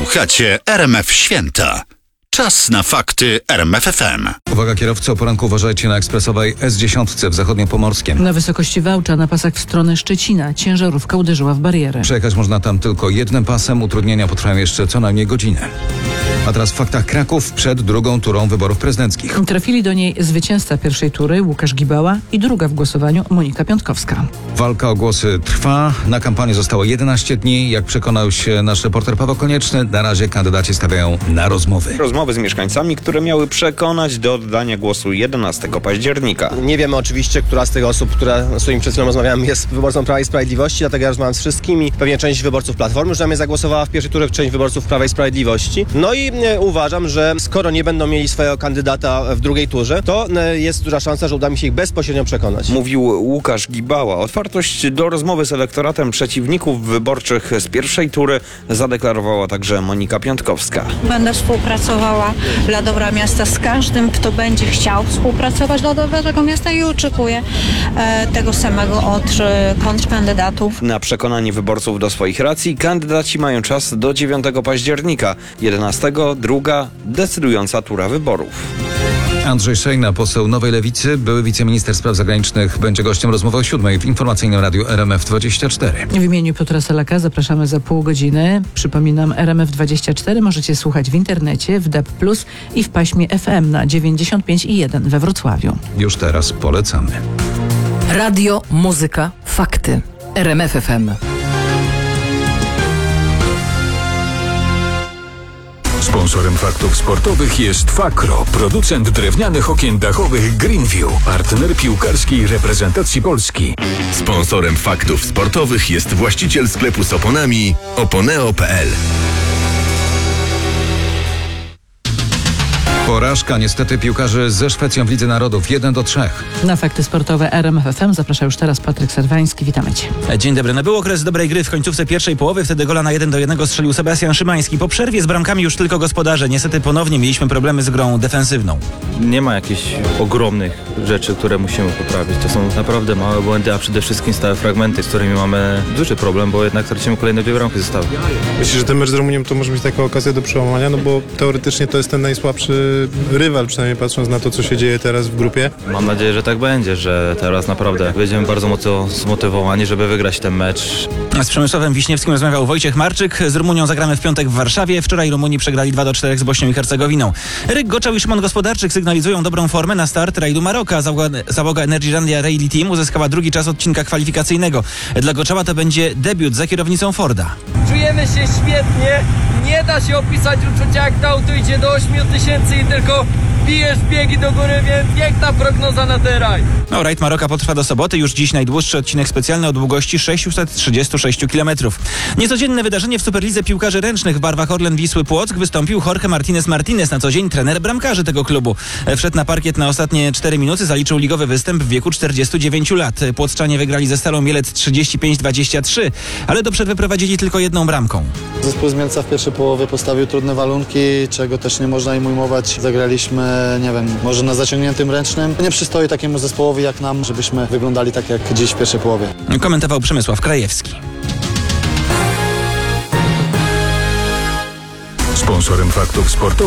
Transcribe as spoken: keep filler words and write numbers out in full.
Słuchacie R M F Święta. Czas na fakty R M F F M. Uwaga kierowcy, o poranku uważajcie na ekspresowej S dziesięć w zachodniopomorskiem. Na wysokości Wałcza na pasach w stronę Szczecina ciężarówka uderzyła w barierę. Przejechać można tam tylko jednym pasem, utrudnienia potrwają jeszcze co najmniej godzinę. A teraz w faktach Kraków przed drugą turą wyborów prezydenckich. Trafili do niej zwycięzca pierwszej tury Łukasz Gibała i druga w głosowaniu Monika Piątkowska. Walka o głosy trwa. Na kampanię zostało jedenaście dni. Jak przekonał się nasz reporter Paweł Konieczny, na razie kandydaci stawiają na rozmowy. Rozmowy z mieszkańcami, które miały przekonać do oddania głosu jedenastego października. Nie wiemy oczywiście, która z tych osób, która, z którymi przed chwilą rozmawiałem, jest wyborcą Prawa i Sprawiedliwości, dlatego ja rozmawiam z wszystkimi. Pewnie część wyborców Platformy już na mnie zagłosowała w pierwszej turze, część wyborców Prawa i Sprawiedliwości. No i e, uważam, że skoro nie będą mieli swojego kandydata w drugiej turze, to e, jest duża szansa, że uda mi się ich bezpośrednio przekonać. Mówił Łukasz Gibała. Otwartość do rozmowy z elektoratem przeciwników wyborczych z pierwszej tury zadeklarowała także Monika Piątkowska. Będę współpracowała dla dobra miasta z każdym, kto będzie chciał współpracować dla dobra tego miasta i oczekuję e, tego samego od e, kontrkandydatów. Na przekonanie wyborców do swoich racji kandydaci mają czas do dziewiątego października. jedenastego druga decydująca tura wyborów. Andrzej Szejna, poseł Nowej Lewicy, były wiceminister spraw zagranicznych, będzie gościem rozmowy o siódmej w informacyjnym radiu R M F dwadzieścia cztery. W imieniu Piotra Selaka zapraszamy za pół godziny. Przypominam, R M F dwadzieścia cztery możecie słuchać w internecie, w D A B plus i w paśmie F M na dziewięćdziesiąt pięć i jeden we Wrocławiu. Już teraz polecamy. Radio, muzyka, fakty. R M F F M. Sponsorem faktów sportowych jest Fakro, producent drewnianych okien dachowych Greenview, partner piłkarskiej reprezentacji Polski. Sponsorem faktów sportowych jest właściciel sklepu z oponami oponeo kropka p l. Porażka niestety piłkarzy ze Szwecją w Lidze Narodów jeden do trzech. Na fakty sportowe R M F F M zaprasza już teraz Patryk Serwański. Witamy Cię. Dzień dobry. No był okres dobrej gry w końcówce pierwszej połowy. Wtedy gola na jeden do jednego strzelił Sebastian Szymański. Po przerwie z bramkami już tylko gospodarze. Niestety ponownie mieliśmy problemy z grą defensywną. Nie ma jakichś ogromnych rzeczy, które musimy poprawić. To są naprawdę małe błędy, a przede wszystkim stałe fragmenty, z którymi mamy duży problem, bo jednak tracimy kolejne dwie bramki zostały. Myślę, że ten mecz z Rumunią to może być taka okazja do przełamania, no bo teoretycznie to jest ten najsłabszy rywal, przynajmniej patrząc na to, co się dzieje teraz w grupie. Mam nadzieję, że tak będzie, że teraz naprawdę będziemy bardzo mocno zmotywowani, żeby wygrać ten mecz. Z Przemysławem Wiśniewskim rozmawiał Wojciech Marczyk. Z Rumunią zagramy w piątek w Warszawie. Wczoraj Rumuni przegrali dwa do czterech z Bośnią i Hercegowiną. Ryk Goczał i Szymon Gospodarczyk sygnalizują dobrą formę na start rajdu Maroka. Załoga, załoga Energylandia Rally Team uzyskała drugi czas odcinka kwalifikacyjnego. Dla Goczała to będzie debiut za kierownicą Forda. Czujemy się świetnie. Nie da się opisać uczucia, jak to auto idzie do ośmiu tysięcy i tylko bijesz biegi do góry, więc piękna prognoza na ten rajd. No, rajd Maroka potrwa do soboty. Już dziś najdłuższy odcinek specjalny o długości sześćset trzydzieści sześć kilometrów. Niecodzienne wydarzenie w Superlidze Piłkarzy Ręcznych. W barwach Orlen Wisły Płock wystąpił Jorge Martinez Martinez, na co dzień trener bramkarzy tego klubu. Wszedł na parkiet na ostatnie cztery minuty, zaliczył ligowy występ w wieku czterdziestu dziewięciu lat. Płockczanie wygrali ze Stalą Mielec trzydzieści pięć dwadzieścia trzy, ale do przerwy prowadzili tylko jedną bramką. Zespół z Mielca w pierwszej połowie postawił trudne warunki, czego też nie można im ujmować. Zagraliśmy, nie wiem, może na zaciągniętym ręcznym. Nie przystoi takiemu zespołowi jak nam, żebyśmy wyglądali tak jak dziś w pierwszej połowie. Komentował Przemysław Krajewski. Sponsorem faktów sportowych